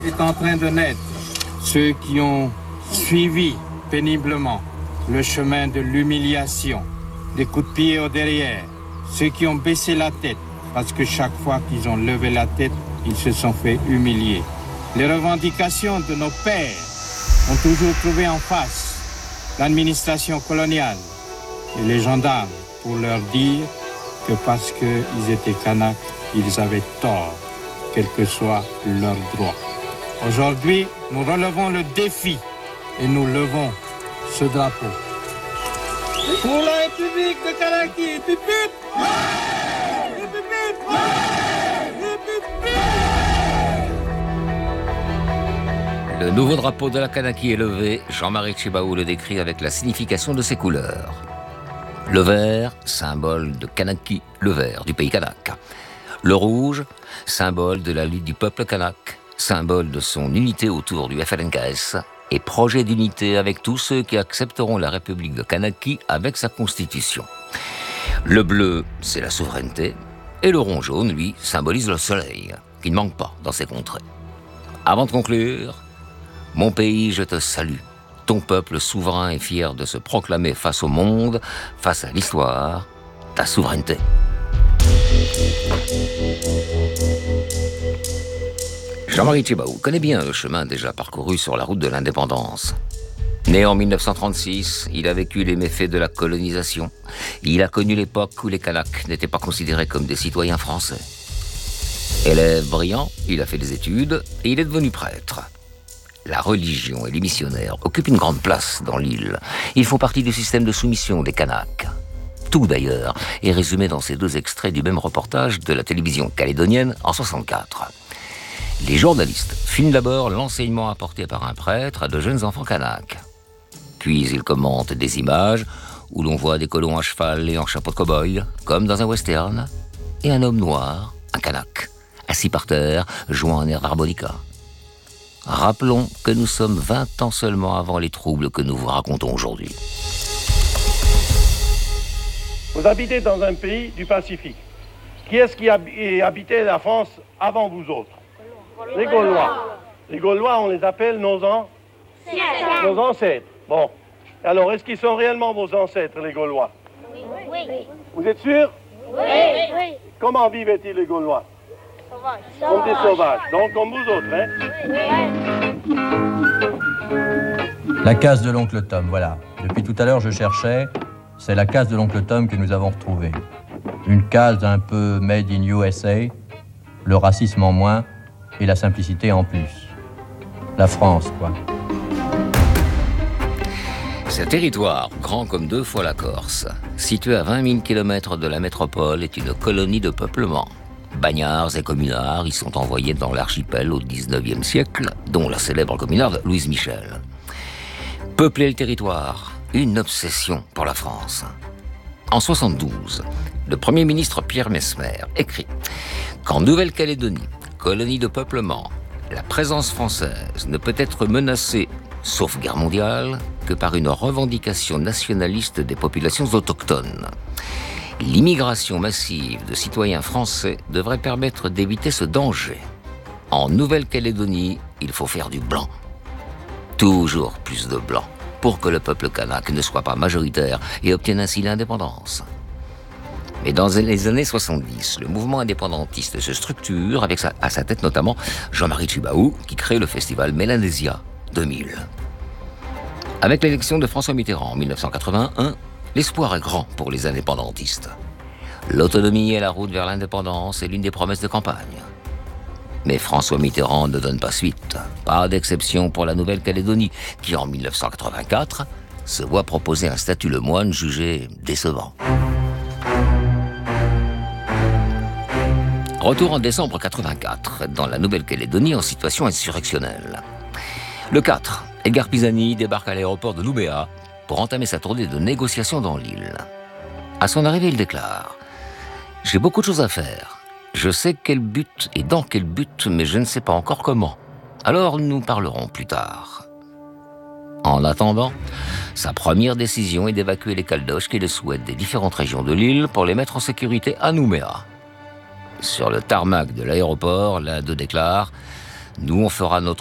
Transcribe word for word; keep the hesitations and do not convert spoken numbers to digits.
est en train de naître. Ceux qui ont suivi péniblement le chemin de l'humiliation, des coups de pied au derrière, ceux qui ont baissé la tête, parce que chaque fois qu'ils ont levé la tête, ils se sont fait humilier. Les revendications de nos pères ont toujours trouvé en face l'administration coloniale et les gendarmes pour leur dire que parce qu'ils étaient Kanaks, ils avaient tort, quel que soit leur droit. Aujourd'hui, nous relevons le défi et nous levons ce drapeau. Pour la République de Kanaki, pip pip! Ouais! Pip pip! Ouais! Pip pip! Le nouveau drapeau de la Kanaki est levé. Jean-Marie Tjibaou le décrit avec la signification de ses couleurs. Le vert, symbole de Kanaki, le vert du pays kanak. Le rouge, symbole de la lutte du peuple kanak, symbole de son unité autour du F L N K S et projet d'unité avec tous ceux qui accepteront la République de Kanaki avec sa constitution. Le bleu, c'est la souveraineté, et le rond jaune, lui, symbolise le soleil, qui ne manque pas dans ces contrées. Avant de conclure, mon pays, je te salue. Ton peuple souverain est fier de se proclamer face au monde, face à l'histoire, ta souveraineté. Jean-Marie Tjibaou connaît bien le chemin déjà parcouru sur la route de l'indépendance. Né en mille neuf cent trente-six, il a vécu les méfaits de la colonisation. Il a connu l'époque où les Kanaks n'étaient pas considérés comme des citoyens français. Élève brillant, il a fait des études et il est devenu prêtre. La religion et les missionnaires occupent une grande place dans l'île. Ils font partie du système de soumission des Kanaks. Tout d'ailleurs est résumé dans ces deux extraits du même reportage de la télévision calédonienne en soixante-quatre. Les journalistes filment d'abord l'enseignement apporté par un prêtre à de jeunes enfants kanaks. Puis ils commentent des images où l'on voit des colons à cheval et en chapeau de cow-boy, comme dans un western, et un homme noir, un kanak, assis par terre, jouant un air d'harmonica. Rappelons que nous sommes vingt ans seulement avant les troubles que nous vous racontons aujourd'hui. Vous habitez dans un pays du Pacifique. Qui est-ce qui hab- habitait la France avant vous autres? Les Gaulois. Les Gaulois, on les appelle nos ancêtres. Nos ancêtres. Bon. Alors, est-ce qu'ils sont réellement vos ancêtres, les Gaulois? Oui. Oui. Vous êtes sûr? Oui. Oui. Comment vivaient-ils, les Gaulois? Sauvage. Comme des sauvages. Donc, comme vous autres, hein? La case de l'oncle Tom, voilà. Depuis tout à l'heure, je cherchais. C'est la case de l'oncle Tom que nous avons retrouvée. Une case un peu made in U S A, le racisme en moins et la simplicité en plus. La France, quoi. Ce territoire, grand comme deux fois la Corse, situé à vingt mille kilomètres de la métropole, est une colonie de peuplement. Bagnards et communards y sont envoyés dans l'archipel au dix-neuvième siècle, dont la célèbre communarde Louise Michel. Peupler le territoire, une obsession pour la France. En soixante-douze, le Premier ministre Pierre Messmer écrit qu'en Nouvelle-Calédonie, colonie de peuplement, la présence française ne peut être menacée, sauf guerre mondiale, que par une revendication nationaliste des populations autochtones. L'immigration massive de citoyens français devrait permettre d'éviter ce danger. En Nouvelle-Calédonie, il faut faire du blanc. Toujours plus de blanc, pour que le peuple kanak ne soit pas majoritaire et obtienne ainsi l'indépendance. Mais dans les années soixante-dix, le mouvement indépendantiste se structure, avec sa, à sa tête notamment Jean-Marie Tjibaou, qui crée le festival Mélanésia deux mille. Avec l'élection de François Mitterrand en mille neuf cent quatre-vingt-un, l'espoir est grand pour les indépendantistes. L'autonomie et la route vers l'indépendance est l'une des promesses de campagne. Mais François Mitterrand ne donne pas suite. Pas d'exception pour la Nouvelle-Calédonie, qui en mille neuf cent quatre-vingt-quatre se voit proposer un statut lemoine jugé décevant. Retour en décembre quatre-vingt-quatre, dans la Nouvelle-Calédonie en situation insurrectionnelle. Le quatre, Edgar Pisani débarque à l'aéroport de Nouméa pour entamer sa tournée de négociations dans l'île. À son arrivée, il déclare « J'ai beaucoup de choses à faire. Je sais quel but et dans quel but, mais je ne sais pas encore comment. Alors nous parlerons plus tard. » En attendant, sa première décision est d'évacuer les Caldoches qui le souhaitent des différentes régions de l'île pour les mettre en sécurité à Nouméa. Sur le tarmac de l'aéroport, l'un d'eux déclare Nous, on fera notre